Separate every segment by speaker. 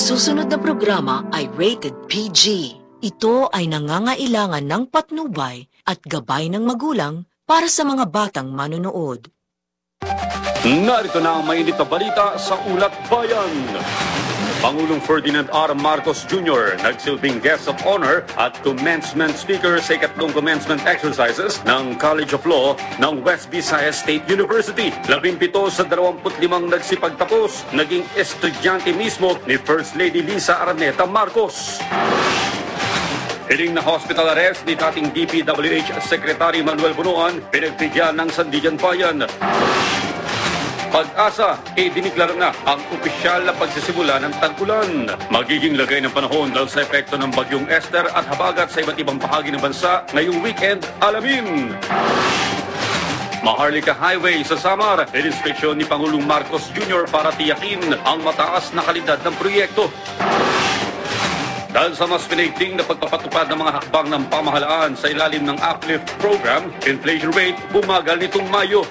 Speaker 1: susunod na programa ay rated PG. Ito ay nangangailangan ng patnubay at gabay ng magulang para sa mga batang manonood.
Speaker 2: Narito na ang mainit na balita sa Ulat Bayan. Pangulong Ferdinand R. Marcos Jr. nagsilbing guest of honor at commencement speaker sa ikatlong commencement exercises ng College of Law ng West Visayas State University. 17 sa 25 nagsipagtapos, naging estudyante mismo ni First Lady Lisa Araneta Marcos. Hiling na hospital arrest ni dating DPWH Secretary Manuel Bunuan, pinagbigyan ng Sandigan Bayan. Pag-asa, diniklara na ang opisyal na pagsisimula ng tag-ulan. Magiging lagay ng panahon dahil sa epekto ng bagyong Esther at habagat sa iba't ibang bahagi ng bansa ngayong weekend, alamin. Maharlika Highway sa Samar, ininspeksyon ni Pangulong Marcos Jr. para tiyakin ang mataas na kalidad ng proyekto. Dahil sa mas pinaigting na pagpapatupad ng mga hakbang ng pamahalaan sa ilalim ng Uplift Program, inflation rate bumagal nitong Mayo.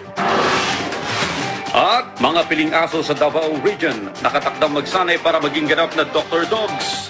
Speaker 2: At mga piling aso sa Davao Region, nakatakdang magsanay para maging ganap na Dr. Dogs.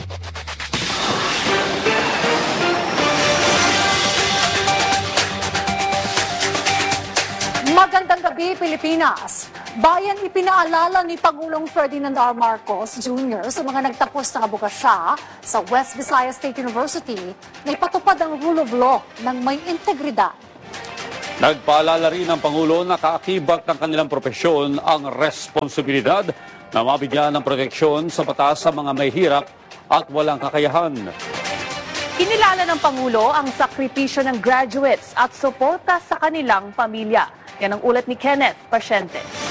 Speaker 3: Magandang gabi, Pilipinas! Bayan ipinaalala ni Pangulong Ferdinand R. Marcos Jr. sa mga nagtapos ng abogacya sa West Visayas State University na ipatupad ang rule of law ng may integridad.
Speaker 2: Nagpaalala rin ang Pangulo na kaakibat ng kanilang propesyon ang responsibilidad na mabigyan ng proteksyon sa batas sa mga may hirap at walang kakayahan.
Speaker 4: Kinilala ng Pangulo ang sakripisyo ng graduates at suporta sa kanilang pamilya. Yan ang ulat ni Kenneth Pasyente.